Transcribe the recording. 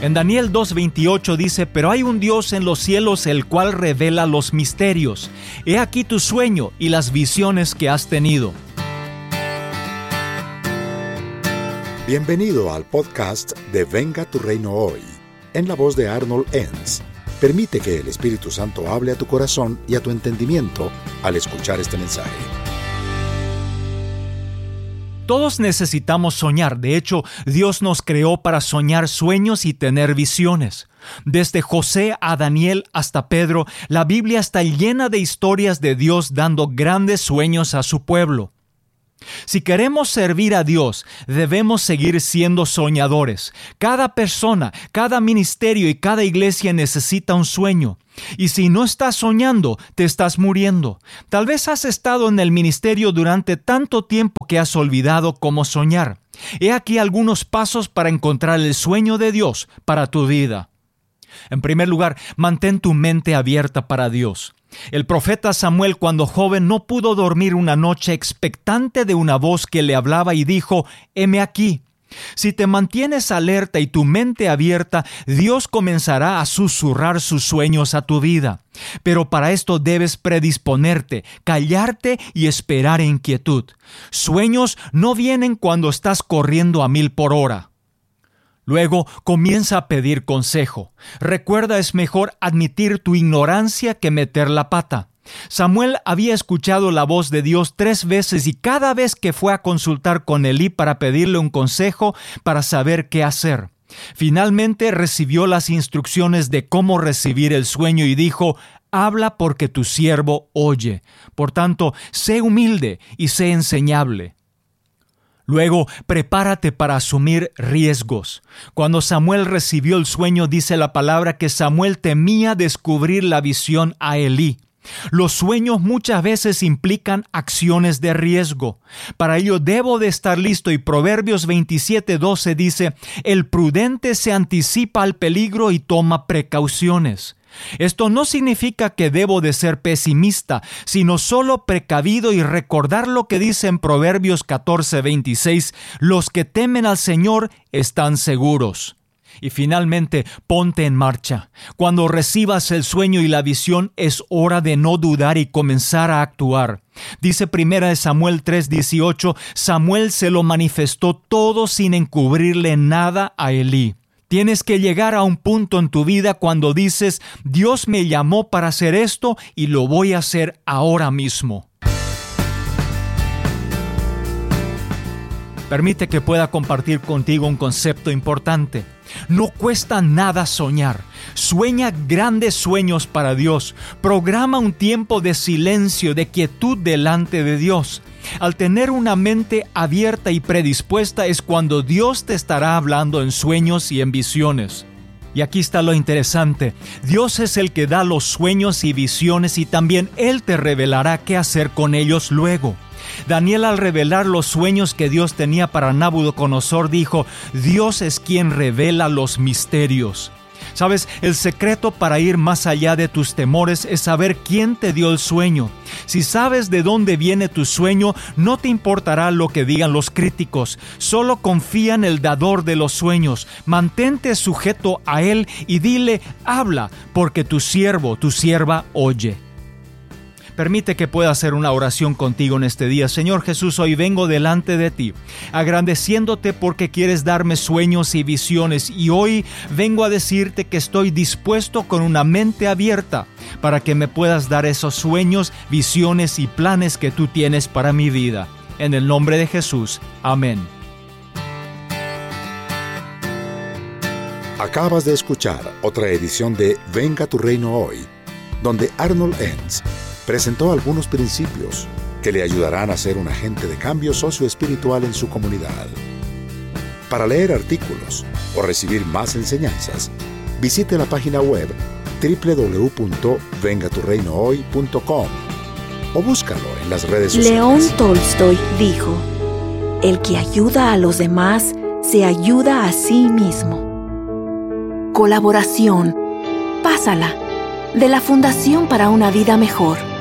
En Daniel 2:28 dice: pero hay un Dios en los cielos el cual revela los misterios. He aquí tu sueño y las visiones que has tenido. Bienvenido al podcast de Venga tu Reino Hoy, en la voz de Arnold Enns. Permite que el Espíritu Santo hable a tu corazón y a tu entendimiento al escuchar este mensaje. Todos necesitamos soñar. De hecho, Dios nos creó para soñar sueños y tener visiones. Desde José a Daniel hasta Pedro, la Biblia está llena de historias de Dios dando grandes sueños a su pueblo. Si queremos servir a Dios, debemos seguir siendo soñadores. Cada persona, cada ministerio y cada iglesia necesita un sueño. Y si no estás soñando, te estás muriendo. Tal vez has estado en el ministerio durante tanto tiempo que has olvidado cómo soñar. He aquí algunos pasos para encontrar el sueño de Dios para tu vida. En primer lugar, mantén tu mente abierta para Dios. El profeta Samuel, cuando joven, no pudo dormir una noche expectante de una voz que le hablaba y dijo: «Heme aquí». Si te mantienes alerta y tu mente abierta, Dios comenzará a susurrar sus sueños a tu vida. Pero para esto debes predisponerte, callarte y esperar en quietud. Sueños no vienen cuando estás corriendo a 1000 por hora. Luego, comienza a pedir consejo. Recuerda, es mejor admitir tu ignorancia que meter la pata. Samuel había escuchado la voz de Dios 3 veces y cada vez que fue a consultar con Elí para pedirle un consejo para saber qué hacer. Finalmente recibió las instrucciones de cómo recibir el sueño y dijo: «Habla porque tu siervo oye». Por tanto, sé humilde y sé enseñable. Luego, prepárate para asumir riesgos. Cuando Samuel recibió el sueño, dice la palabra que Samuel temía descubrir la visión a Elí. Los sueños muchas veces implican acciones de riesgo. Para ello debo de estar listo, y Proverbios 27:12 dice: «El prudente se anticipa al peligro y toma precauciones». Esto no significa que debo de ser pesimista, sino solo precavido y recordar lo que dice en Proverbios 14:26, «Los que temen al Señor están seguros». Y finalmente, ponte en marcha. Cuando recibas el sueño y la visión, es hora de no dudar y comenzar a actuar. Dice 1 Samuel 3:18, Samuel se lo manifestó todo sin encubrirle nada a Elí. Tienes que llegar a un punto en tu vida cuando dices: Dios me llamó para hacer esto y lo voy a hacer ahora mismo. Permite que pueda compartir contigo un concepto importante. No cuesta nada soñar. Sueña grandes sueños para Dios. Programa un tiempo de silencio, de quietud delante de Dios. Al tener una mente abierta y predispuesta es cuando Dios te estará hablando en sueños y en visiones. Y aquí está lo interesante. Dios es el que da los sueños y visiones y también Él te revelará qué hacer con ellos luego. Daniel, al revelar los sueños que Dios tenía para Nabucodonosor, dijo: Dios es quien revela los misterios. ¿Sabes? El secreto para ir más allá de tus temores es saber quién te dio el sueño. Si sabes de dónde viene tu sueño, no te importará lo que digan los críticos. Solo confía en el dador de los sueños. Mantente sujeto a Él y dile: habla, porque tu siervo, tu sierva oye. Permite que pueda hacer una oración contigo en este día. Señor Jesús, hoy vengo delante de ti, agradeciéndote porque quieres darme sueños y visiones. Y hoy vengo a decirte que estoy dispuesto con una mente abierta para que me puedas dar esos sueños, visiones y planes que tú tienes para mi vida. En el nombre de Jesús. Amén. Acabas de escuchar otra edición de Venga tu Reino Hoy, donde Arnold Enns presentó algunos principios que le ayudarán a ser un agente de cambio socioespiritual en su comunidad. Para leer artículos o recibir más enseñanzas, visite la página web www.vengaturreinohoy.com o búscalo en las redes sociales. León Tolstoy dijo: el que ayuda a los demás se ayuda a sí mismo. Colaboración. Pásala, de la Fundación para una Vida Mejor.